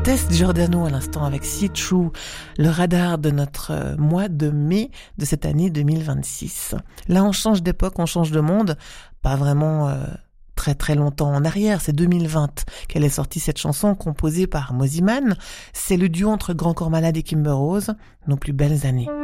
Tess Giordano à l'instant avec See True, le radar de notre mois de mai de cette année 2026. Là, on change d'époque, on change de monde, pas vraiment très très longtemps en arrière, c'est 2020 qu'elle est sortie cette chanson composée par Mosimann. C'est le duo entre Grand Corps Malade et Kimber Rose, nos plus belles années.